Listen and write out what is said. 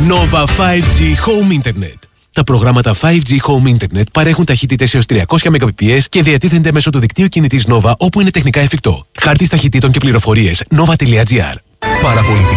Nova 5G Home Internet. Τα προγράμματα 5G Home Internet παρέχουν ταχύτητες έως 300 Mbps και διατίθενται μέσω του δικτύου κινητής Nova όπου είναι τεχνικά εφικτό. Χάρτης ταχυτήτων και πληροφορίες nova.gr.